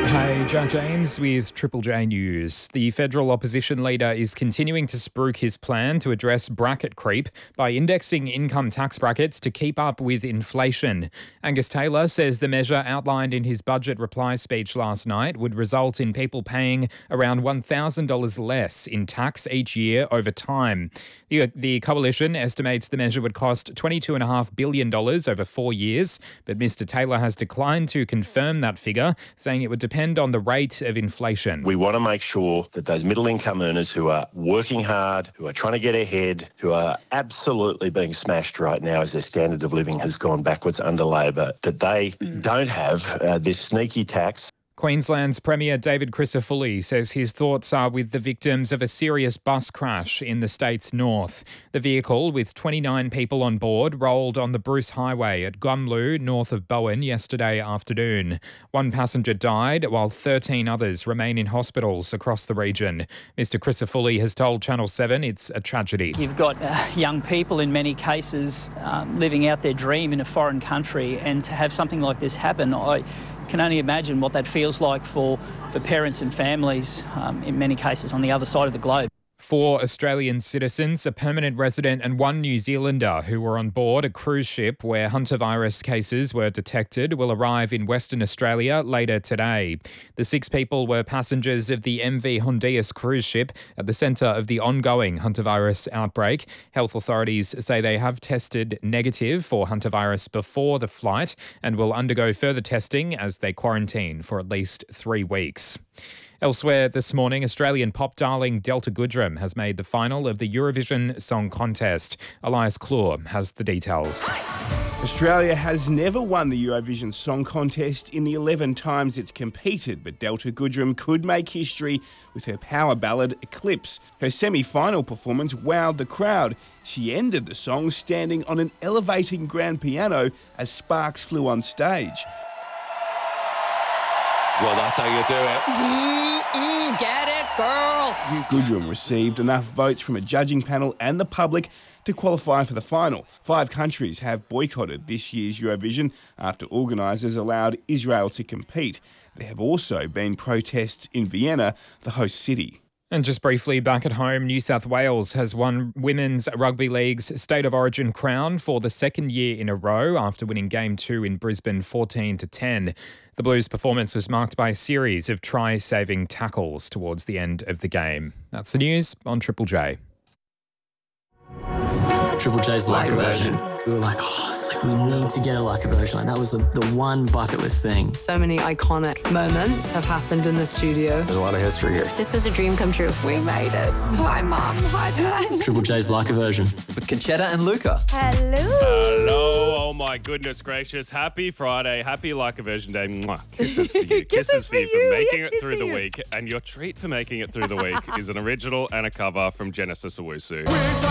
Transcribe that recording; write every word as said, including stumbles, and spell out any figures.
Hey, Jack James with Triple J News. The federal opposition leader is continuing to spruik his plan to address bracket creep by indexing income tax brackets to keep up with inflation. Angus Taylor says the measure outlined in his budget reply speech last night would result in people paying around one thousand dollars less in tax each year over time. The, the coalition estimates the measure would cost twenty-two point five billion dollars over four years, but Mister Taylor has declined to confirm that figure, saying it would depend on the rate of inflation. We want to make sure that those middle income earners who are working hard, who are trying to get ahead, who are absolutely being smashed right now as their standard of living has gone backwards under Labor, that they mm. don't have uh, this sneaky tax. Queensland's Premier David Crisafulli says his thoughts are with the victims of a serious bus crash in the state's north. The vehicle, with twenty-nine people on board, rolled on the Bruce Highway at Gumlu, north of Bowen, yesterday afternoon. One passenger died, while thirteen others remain in hospitals across the region. Mister Crisafulli has told Channel seven it's a tragedy. You've got uh, young people, in many cases, um, living out their dream in a foreign country, and to have something like this happen, I can only imagine what that feels like for, for parents and families, um, in many cases on the other side of the globe. Four Australian citizens, a permanent resident and one New Zealander who were on board a cruise ship where hantavirus cases were detected will arrive in Western Australia later today. The six people were passengers of the M V Hondias cruise ship at the centre of the ongoing hantavirus outbreak. Health authorities say they have tested negative for hantavirus before the flight and will undergo further testing as they quarantine for at least three weeks. Elsewhere this morning, Australian pop darling Delta Goodrem has made the final of the Eurovision Song Contest. Elias Kloor has the details. Australia has never won the Eurovision Song Contest in the eleven times it's competed, but Delta Goodrem could make history with her power ballad Eclipse. Her semi-final performance wowed the crowd. She ended the song standing on an elevating grand piano as sparks flew on stage. Well, that's how you do it. Mm-mm, get it, girl. Goodrem received enough votes from a judging panel and the public to qualify for the final. Five countries have boycotted this year's Eurovision after organisers allowed Israel to compete. There have also been protests in Vienna, the host city. And just briefly, back at home, New South Wales has won Women's Rugby League's State of Origin crown for the second year in a row after winning Game two in Brisbane fourteen to ten. The Blues' performance was marked by a series of try-saving tackles towards the end of the game. That's the news on Triple J. Triple J's Leica version. We were like, oh, like we need to get a Leica version. Like that was the, the one bucket list thing. So many iconic moments have happened in the studio. There's a lot of history here. This was a dream come true. We made it. Hi, Mum. Hi, Dad. Triple J's Leica version. With Conchetta and Luca. Hello. Hello. Oh, my goodness gracious. Happy Friday. Happy Leica version day. Mwah. Kisses for you. Kisses, Kisses for you for making yeah, it through the you. week. And your treat for making it through the week is an original and a cover from Genesis Owusu.